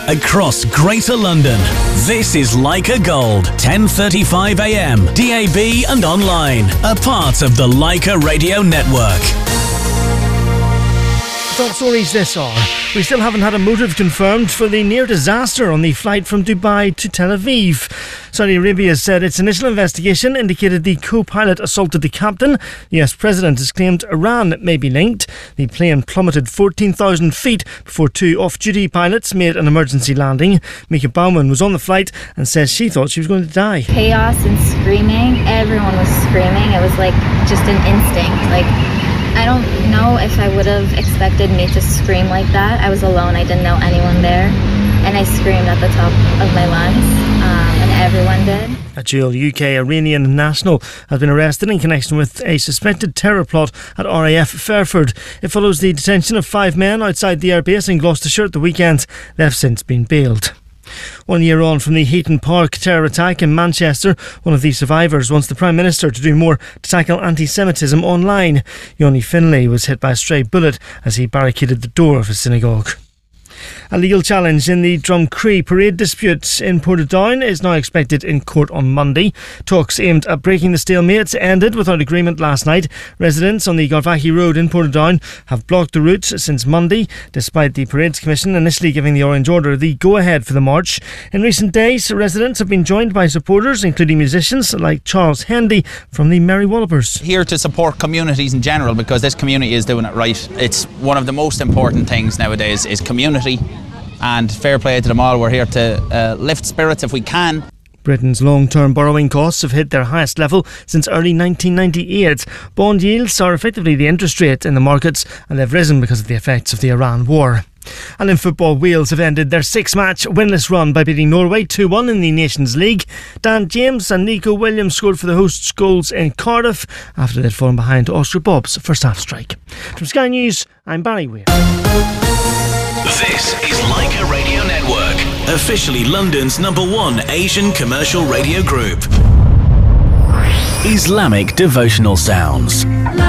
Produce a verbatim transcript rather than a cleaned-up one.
across Greater London. This is Leica Gold, ten thirty-five a m, D A B and online, a part of the Leica Radio Network. Top stories this hour. We still haven't had a motive confirmed for the near disaster on the flight from Dubai to Tel Aviv. Saudi Arabia said its initial investigation indicated the co-pilot assaulted the captain. The U S president has claimed Iran may be linked. The plane plummeted fourteen thousand feet before two off-duty pilots made an emergency landing. Mika Baumann was on the flight and says she thought she was going to die. Chaos and screaming. Everyone was screaming. It was like just an instinct. Like, I don't know if I would have expected me to scream like that. I was alone. I didn't know anyone there. And I screamed at the top of my lungs. Um, and everyone did. A dual U K Iranian national has been arrested in connection with a suspected terror plot at R A F Fairford. It follows the detention of five men outside the airbase in Gloucestershire at the weekend. They have since been bailed. One year on from the Heaton Park terror attack in Manchester, one of the survivors wants the Prime Minister to do more to tackle anti-Semitism online. Yoni Finlay was hit by a stray bullet as he barricaded the door of a synagogue. A legal challenge in the Drumcree parade dispute in Portadown is now expected in court on Monday. Talks aimed at breaking the stalemate ended without agreement last night. Residents on the Garvaghy Road in Portadown have blocked the route since Monday, despite the Parades Commission initially giving the Orange Order the go-ahead for the march. In recent days, residents have been joined by supporters, including musicians like Charles Hendy from the Merry Wallopers. Here to support communities in general, because this community is doing it right. It's one of the most important things nowadays is community. And fair play to them all. We're here to uh, lift spirits if we can. Britain's long-term borrowing costs have hit their highest level since early nineteen ninety-eight. Bond yields are effectively the interest rate in the markets, and they've risen because of the effects of the Iran war. And in football, Wales have ended their six-match winless run by beating Norway two one in the Nations League. Dan James and Nico Williams scored for the hosts' goals in Cardiff after they'd fallen behind to Austria Bob's first half strike. From Sky News, I'm Barry Weir. This is Leica Radio Network, officially London's number one Asian commercial radio group. Islamic devotional sounds.